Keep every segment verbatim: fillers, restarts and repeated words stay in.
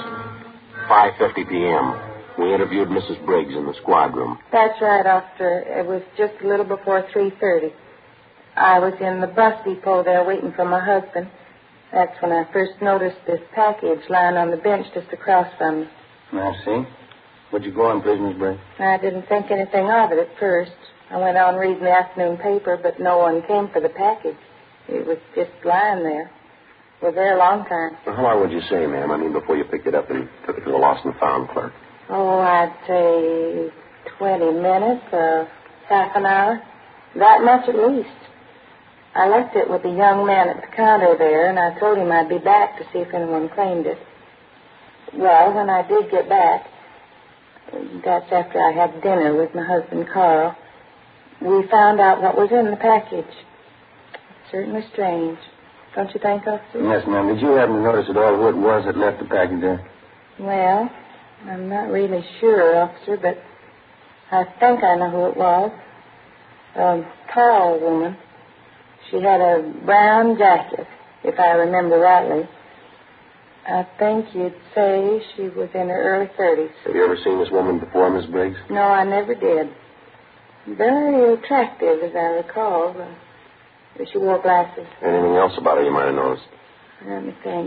five fifty p.m. We interviewed Missus Briggs in the squad room. That's right, officer. It was just a little before three thirty. I was in the bus depot there waiting for my husband. That's when I first noticed this package lying on the bench just across from me. I see. What'd you go on, Prisoner's Briggs? I didn't think anything of it at first. I went on reading the afternoon paper, but no one came for the package. It was just lying there. It was there a long time. Well, how long would you say, ma'am? I mean, before you picked it up and took it to the lost and found clerk? Oh, I'd say twenty minutes or half an hour. That much at least. I left it with the young man at the counter there, and I told him I'd be back to see if anyone claimed it. Well, when I did get back, that's after I had dinner with my husband, Carl, we found out what was in the package. It's certainly strange. Don't you think, officer? Yes, ma'am. Did you happen to notice at all who it was that left the package there? Well, I'm not really sure, officer, but I think I know who it was. A tall woman. She had a brown jacket, if I remember rightly. I think you'd say she was in her early thirties. Have you ever seen this woman before, Miss Briggs? No, I never did. Very attractive, as I recall. Uh, she wore glasses. Anything else about her you might have noticed? Let me think.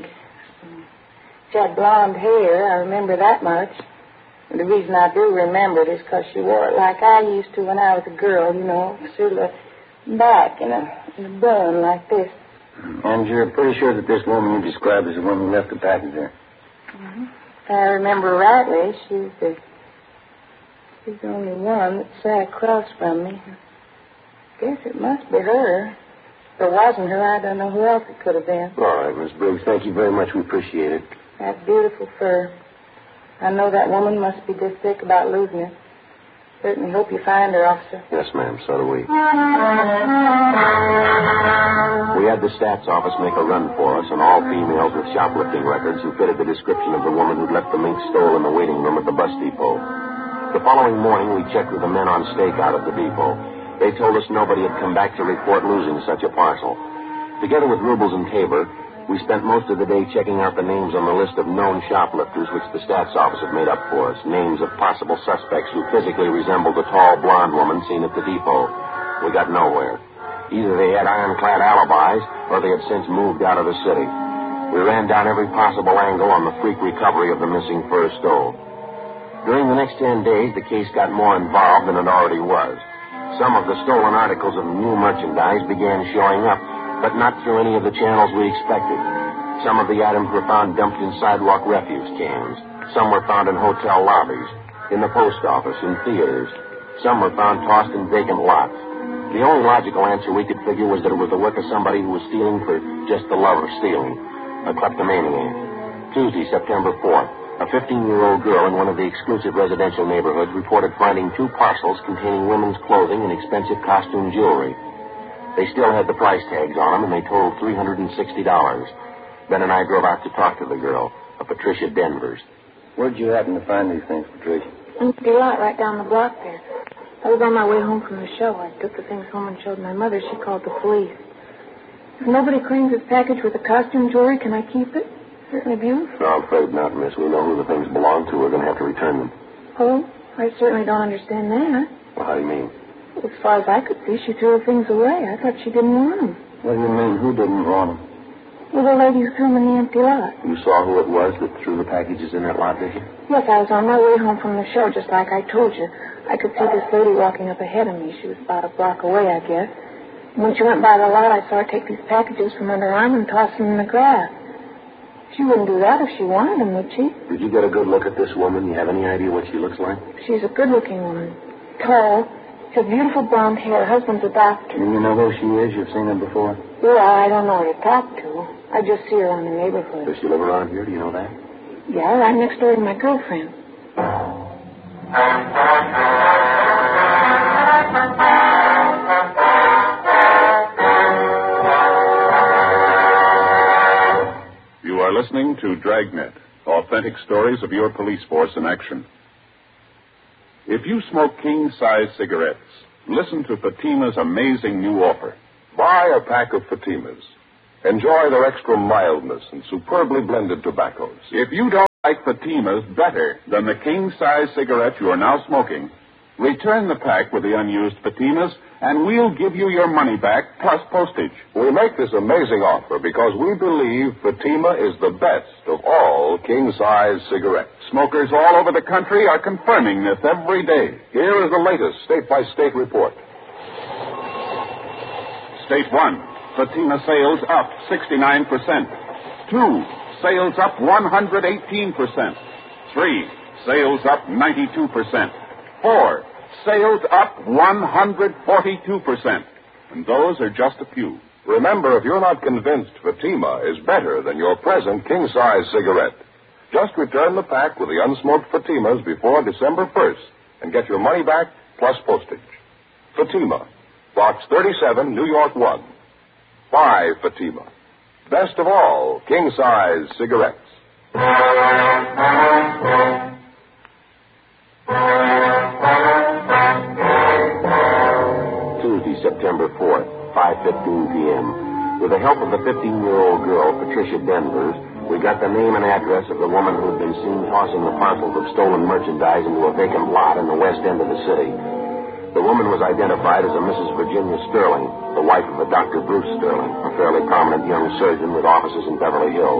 She had blonde hair. I remember that much. And the reason I do remember it is because she wore it like I used to when I was a girl, you know, sort of back in a, in a bun like this. And you're pretty sure that this woman you described is the one who left the package there? Mm-hmm. If I remember rightly, she's the, she's the only one that sat across from me. I guess it must be her. If it wasn't her, I don't know who else it could have been. All right, Miss Briggs, thank you very much. We appreciate it. That beautiful fur. I know that woman must be just sick about losing it. Certainly hope you find her, officer. Yes, ma'am. So do we. We had the stats office make a run for us, and all females with shoplifting records who fitted the description of the woman who'd left the mink stole in the waiting room at the bus depot. The following morning, we checked with the men on stakeout at the depot. They told us nobody had come back to report losing such a parcel. Together with Rubles and Tabor, we spent most of the day checking out the names on the list of known shoplifters which the stats office had made up for us, names of possible suspects who physically resembled the tall blonde woman seen at the depot. We got nowhere. Either they had ironclad alibis, or they had since moved out of the city. We ran down every possible angle on the freak recovery of the missing fur stole. During the next ten days, the case got more involved than it already was. Some of the stolen articles of new merchandise began showing up, but not through any of the channels we expected. Some of the items were found dumped in sidewalk refuse cans. Some were found in hotel lobbies, in the post office, in theaters. Some were found tossed in vacant lots. The only logical answer we could figure was that it was the work of somebody who was stealing for just the love of stealing, a kleptomaniac. Tuesday, September fourth, a fifteen-year-old girl in one of the exclusive residential neighborhoods reported finding two parcels containing women's clothing and expensive costume jewelry. They still had the price tags on them, and they totaled three hundred sixty dollars. Ben and I drove out to talk to the girl, a Patricia Denvers. Where'd you happen to find these things, Patricia? Empty lot right down the block there. I was on my way home from the show. I took the things home and showed my mother. She called the police. If nobody claims this package with the costume jewelry, can I keep it? Certainly beautiful. No, I'm afraid not, miss. We know who the things belong to. We're going to have to return them. Oh, I certainly don't understand that. Well, how do you mean? As far as I could see, she threw her things away. I thought she didn't want them. What do you mean? Who didn't want them? Well, the lady who threw them in the empty lot. You saw who it was that threw the packages in that lot, did you? Yes, I was on my way home from the show, just like I told you. I could see this lady walking up ahead of me. She was about a block away, I guess. And when she went by the lot, I saw her take these packages from under her arm and toss them in the grass. She wouldn't do that if she wanted them, would she? Did you get a good look at this woman? You have any idea what she looks like? She's a good-looking woman. Tall. She has beautiful blonde hair. Her husband's a doctor. Do you know who she is? You've seen her before? Well, I don't know her to talk to. I just see her in the neighborhood. Does she live around here? Do you know that? Yeah, right next door to my girlfriend. You are listening to Dragnet, authentic stories of your police force in action. If you smoke king-size cigarettes, listen to Fatima's amazing new offer. Buy a pack of Fatimas. Enjoy their extra mildness and superbly blended tobaccos. If you don't like Fatima's better than the king-size cigarette you are now smoking, return the pack with the unused Fatimas, and we'll give you your money back plus postage. We make this amazing offer because we believe Fatima is the best of all king-size cigarettes. Smokers all over the country are confirming this every day. Here is the latest state-by-state report. State one, Fatima sales up sixty-nine percent. Two, sales up one hundred eighteen percent. Three, sales up ninety-two percent. Four, sales up one hundred forty-two percent. And those are just a few. Remember, if you're not convinced Fatima is better than your present king-size cigarette, just return the pack with the unsmoked Fatimas before December first and get your money back plus postage. Fatima, Box thirty-seven, New York one. Buy Fatima. Best of all king-size cigarettes. Tuesday, September fourth, five fifteen p.m. With the help of the fifteen-year-old girl, Patricia Denvers, we got the name and address of the woman who had been seen tossing the parcels of stolen merchandise into a vacant lot in the west end of the city. The woman was identified as a Missus Virginia Sterling, the wife of a Doctor Bruce Sterling, a fairly prominent young surgeon with offices in Beverly Hills.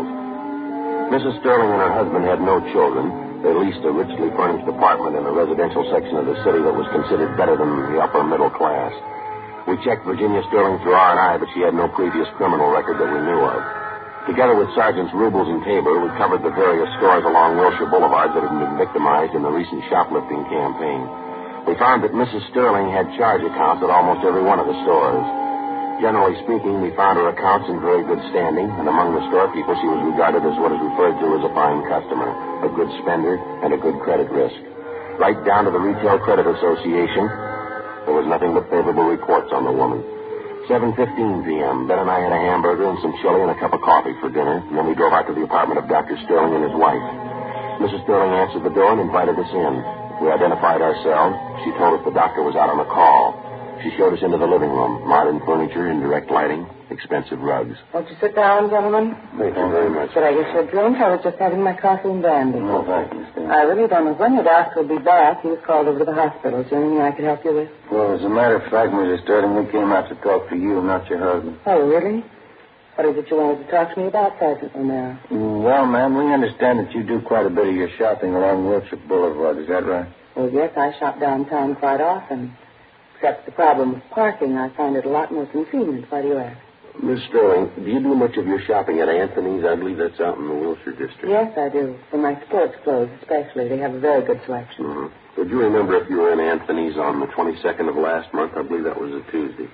Missus Sterling and her husband had no children. They leased a richly furnished apartment in a residential section of the city that was considered better than the upper middle class. We checked Virginia Sterling through R and I, but she had no previous criminal record that we knew of. Together with Sergeants Rubles and Tabor, we covered the various stores along Wilshire Boulevard that had been victimized in the recent shoplifting campaign. We found that Missus Sterling had charge accounts at almost every one of the stores. Generally speaking, we found her accounts in very good standing, and among the store people, she was regarded as what is referred to as a fine customer, a good spender, and a good credit risk. Right down to the Retail Credit Association, there was nothing but favorable reports on the woman. seven fifteen p.m., Ben and I had a hamburger and some chili and a cup of coffee for dinner, and then we drove out to the apartment of Doctor Sterling and his wife. Missus Sterling answered the door and invited us in. We identified ourselves. She told us the doctor was out on a call. She showed us into the living room. Modern furniture, indirect lighting, expensive rugs. Won't you sit down, gentlemen? Thank you very much. Should I get you a drink? I was just having my coffee and brandy. No, thank you, Mister I really don't know when your doctor will be back. He was called over to the hospital. Is there anything I could help you with? Well, as a matter of fact, Missus Sterling, we came out to talk to you, not your husband. Oh, really? What is it you wanted to talk to me about, Sergeant Romero? Well, ma'am, we understand that you do quite a bit of your shopping along Wilshire Boulevard. Is that right? Well, yes, I shop downtown quite often. Except the problem of parking, I find it a lot more convenient. Why do you ask? Miss Sterling, do you do much of your shopping at Anthony's? I believe that's out in the Wilshire district. Yes, I do. For my sports clothes, especially. They have a very good selection. Mm-hmm. Would you remember if you were in Anthony's on the twenty-second of last month? I believe that was a Tuesday.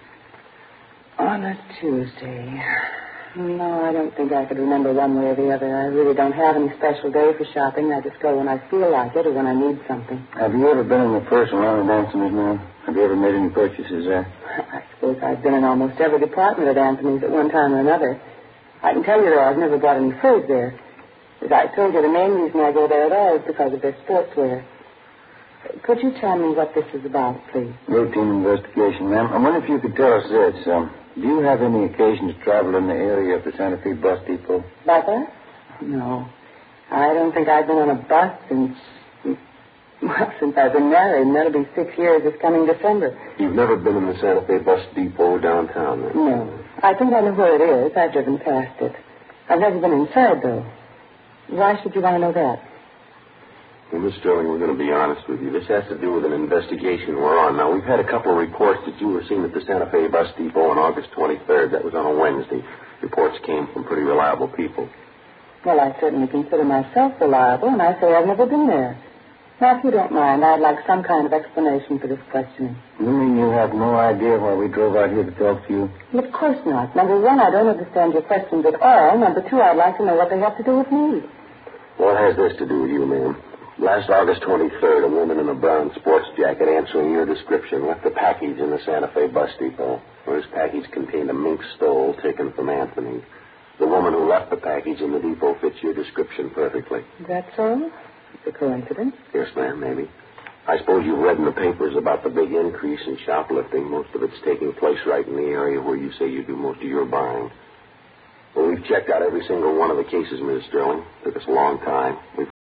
On a Tuesday. No, I don't think I could remember one way or the other. I really don't have any special day for shopping. I just go when I feel like it or when I need something. Have you ever been in the first round of Anthony's, ma'am? Have you ever made any purchases there? I suppose I've been in almost every department at Anthony's at one time or another. I can tell you, though, I've never bought any food there. As I told you, the main reason I go there at all is because of their sportswear. Could you tell me what this is about, please? Routine investigation, ma'am. I wonder if you could tell us this. Um, do you have any occasion to travel in the area of the Santa Fe bus depot? By bus? No. I don't think I've been on a bus since... Well, since I've been married, and that'll be six years this coming December. You've never been in the Santa Fe bus depot downtown, then? No. I think I know where it is. I've driven past it. I've never been inside, though. Why should you want to know that? Well, Miss Sterling, we're going to be honest with you. This has to do with an investigation we're on. Now, we've had a couple of reports that you were seen at the Santa Fe bus depot on August twenty-third. That was on a Wednesday. Reports came from pretty reliable people. Well, I certainly consider myself reliable, and I say I've never been there. Now, if you don't mind, I'd like some kind of explanation for this questioning. You mean you have no idea why we drove out here to talk to you? Well, of course not. Number one, I don't understand your questions at all. Number two, I'd like to know what they have to do with me. What has this to do with you, ma'am? Last August twenty-third, a woman in a brown sports jacket answering your description left a package in the Santa Fe bus depot. Well, this package contained a mink stole taken from Anthony. The woman who left the package in the depot fits your description perfectly. Is that so? It's a coincidence. Yes, ma'am, maybe. I suppose you've read in the papers about the big increase in shoplifting. Most of it's taking place right in the area where you say you do most of your buying. Well, we've checked out every single one of the cases, Miss Sterling. It took us a long time. We've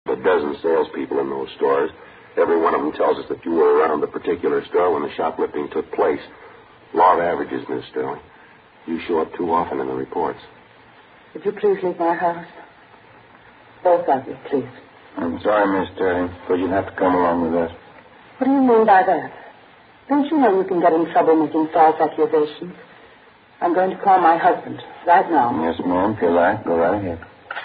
dozen salespeople in those stores. Every one of them tells us that you were around the particular store when the shoplifting took place. Law of averages, Miss Sterling. You show up too often in the reports. Would you please leave my house? Both of you, please. I'm sorry, Miss Sterling, but you'll have to come along with us. What do you mean by that? Don't you know you can get in trouble making false accusations? I'm going to call my husband right now. Yes, ma'am. If you like, go right ahead.